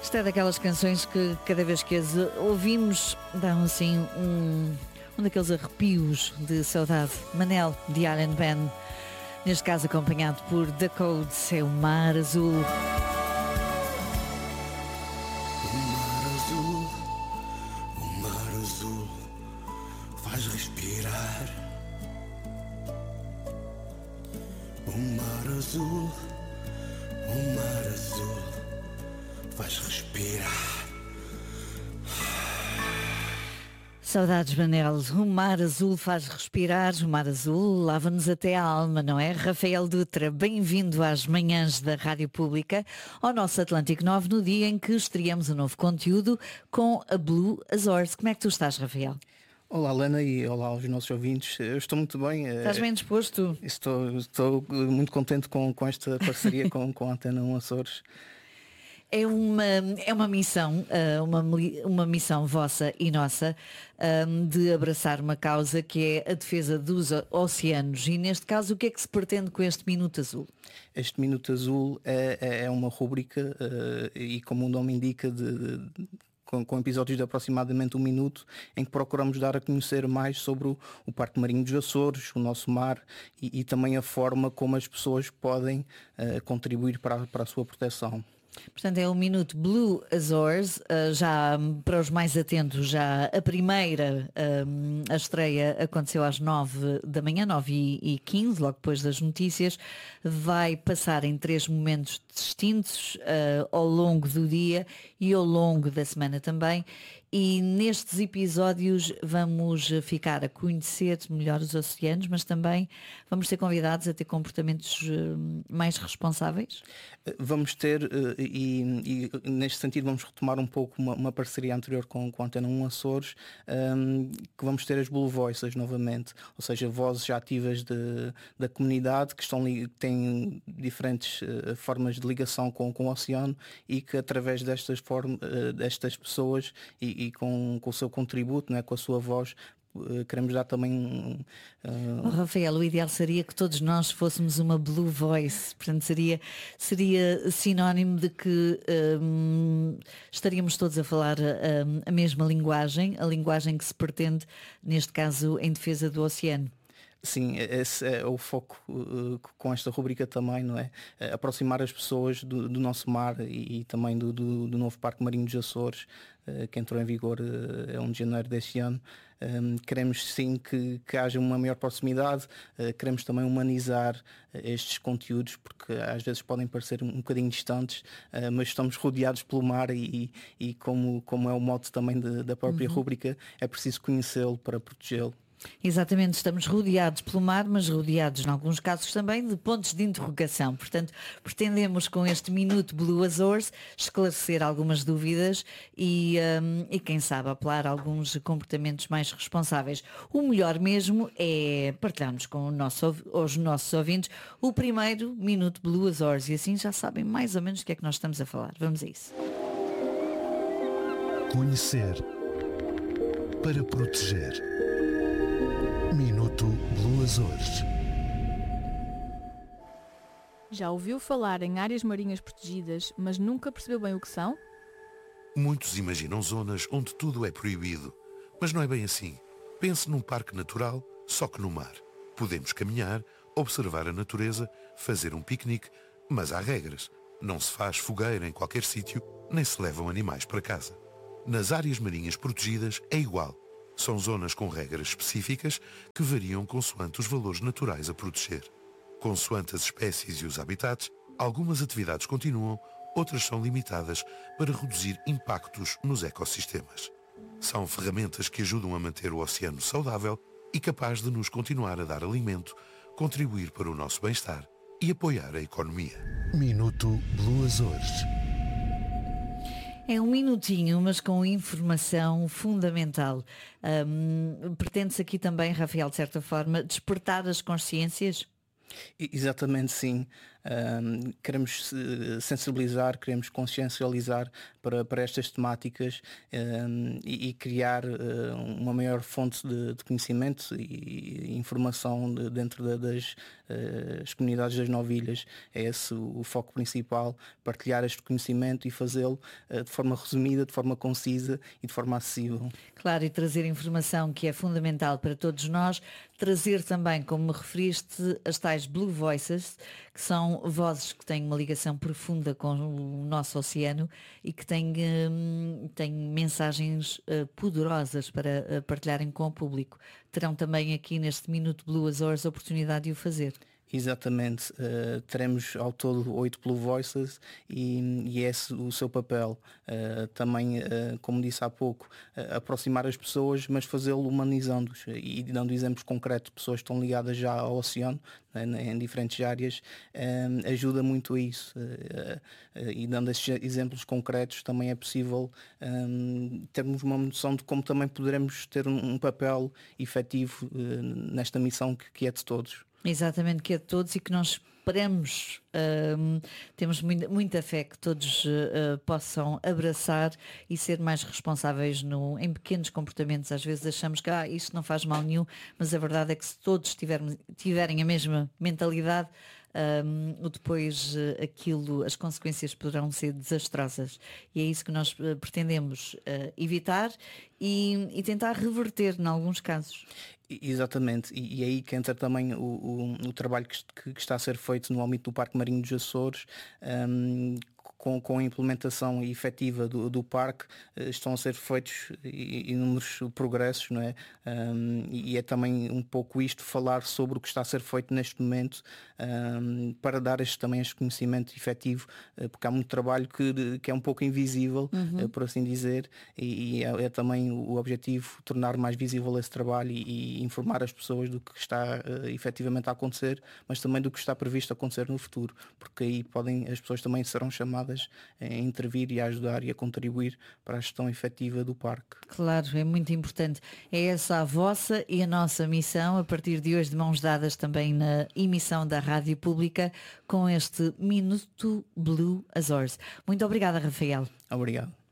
Esta é daquelas canções que cada vez que as ouvimos dão assim um daqueles arrepios de saudade. Manel, de Iron Band, neste caso acompanhado por The Codes, é o Mar Azul. O mar azul faz respirar. O mar azul faz respirar. Saudades, Manel. O Mar Azul faz respirar, o Mar Azul lava-nos até a alma, não é? Rafael Dutra, bem-vindo às manhãs da Rádio Pública, ao nosso Atlântico 9, no dia em que estreamos um novo conteúdo com a Blue Azores. Como é que tu estás, Rafael? Olá, Lena, e olá aos nossos ouvintes. Eu estou muito bem. Estás bem disposto? Estou muito contente com esta parceria com a Antena 1 Açores. É uma missão, uma missão vossa e nossa, de abraçar uma causa que é a defesa dos oceanos. E neste caso, o que é que se pretende com este Minuto Azul? Este Minuto Azul é uma rúbrica e, como o nome indica, com episódios de aproximadamente 1 minuto, em que procuramos dar a conhecer mais sobre o Parque Marinho dos Açores, o nosso mar e também a forma como as pessoas podem contribuir para a sua proteção. Portanto, é o Minuto Blue Azores, já para os mais atentos, já a primeira, a estreia aconteceu às 9 da manhã, 9h15, logo depois das notícias, vai passar em 3 momentos distintos ao longo do dia e ao longo da semana também, e nestes episódios vamos ficar a conhecer melhor os oceanos, mas também vamos ser convidados a ter comportamentos mais responsáveis? Vamos ter, e neste sentido vamos retomar um pouco uma parceria anterior com a Antena 1 Açores, que vamos ter as Blue Voices novamente, ou seja, vozes ativas da comunidade que têm diferentes formas de ligação com o oceano e que através destas pessoas e com o seu contributo, não é, com a sua voz, queremos dar também Rafael, o ideal seria que todos nós fôssemos uma Blue Voice, portanto seria sinónimo de que estaríamos todos a falar a mesma linguagem, a linguagem que se pretende, neste caso, em defesa do oceano. Sim, esse é o foco com esta rubrica também, não é? Aproximar as pessoas do nosso mar e também do novo Parque Marinho dos Açores, que entrou em vigor a 1 de janeiro deste ano. Queremos sim que haja uma maior proximidade, queremos também humanizar estes conteúdos, porque às vezes podem parecer um bocadinho distantes, mas estamos rodeados pelo mar e como é o mote também da própria rubrica, é preciso conhecê-lo para protegê-lo. Exatamente, estamos rodeados pelo mar, mas rodeados, em alguns casos, também de pontos de interrogação. Portanto, pretendemos com este Minuto Blue Azores esclarecer algumas dúvidas e quem sabe, apelar a alguns comportamentos mais responsáveis. O melhor mesmo é partilharmos com os nossos ouvintes o primeiro Minuto Blue Azores e assim já sabem mais ou menos do que é que nós estamos a falar. Vamos a isso. Conhecer para proteger. Minuto Blue Azores. Já ouviu falar em áreas marinhas protegidas, mas nunca percebeu bem o que são? Muitos imaginam zonas onde tudo é proibido, mas não é bem assim. Pense num parque natural, só que no mar. Podemos caminhar, observar a natureza, fazer um piquenique, mas há regras. Não se faz fogueira em qualquer sítio, nem se levam animais para casa. Nas áreas marinhas protegidas é igual. São zonas com regras específicas que variam consoante os valores naturais a proteger. Consoante as espécies e os habitats, algumas atividades continuam, outras são limitadas para reduzir impactos nos ecossistemas. São ferramentas que ajudam a manter o oceano saudável e capaz de nos continuar a dar alimento, contribuir para o nosso bem-estar e apoiar a economia. Minuto Blue Azores. É um minutinho, mas com informação fundamental. Pretende-se aqui também, Rafael, de certa forma, despertar as consciências? Exatamente, sim. Queremos sensibilizar, queremos consciencializar para estas temáticas e criar uma maior fonte de conhecimento e informação dentro das as comunidades das novilhas. É esse o foco principal, partilhar este conhecimento e fazê-lo de forma resumida, de forma concisa e de forma acessível. Claro, e trazer informação que é fundamental para todos nós, trazer também, como me referiste, as tais Blue Voices, que são vozes que têm uma ligação profunda com o nosso oceano e que têm mensagens poderosas para partilharem com o público. Terão também aqui neste Minuto Blue Azores a oportunidade de o fazer. Exatamente, teremos ao todo 8 Blue Voices e esse o seu papel. Também, como disse há pouco, aproximar as pessoas, mas fazê-lo humanizando-os e dando exemplos concretos, pessoas que estão ligadas já ao oceano, né, em diferentes áreas, ajuda muito a isso. E dando esses exemplos concretos também é possível termos uma noção de como também poderemos ter um papel efetivo nesta missão que é de todos. Exatamente, que é de todos e que nós esperamos, temos muita fé que todos possam abraçar e ser mais responsáveis em pequenos comportamentos. Às vezes achamos que isto não faz mal nenhum, mas a verdade é que se todos tiverem a mesma mentalidade, depois as consequências poderão ser desastrosas. E é isso que nós pretendemos evitar e tentar reverter em alguns casos. Exatamente, e aí que entra também o trabalho que está a ser feito no âmbito do Parque Marinho dos Açores. Com a implementação efetiva do parque, estão a ser feitos inúmeros progressos, não é? E é também um pouco isto, falar sobre o que está a ser feito neste momento, para dar também este conhecimento efetivo, porque há muito trabalho que é um pouco invisível, por assim dizer, e é também o objetivo tornar mais visível esse trabalho e informar as pessoas do que está efetivamente a acontecer, mas também do que está previsto a acontecer no futuro, porque aí as pessoas também serão chamadas a intervir e a ajudar e a contribuir para a gestão efetiva do parque. Claro, é muito importante. É essa a vossa e a nossa missão, a partir de hoje de mãos dadas também na emissão da Rádio Pública com este Minuto Blue Azores. Muito obrigada, Rafael. Obrigado.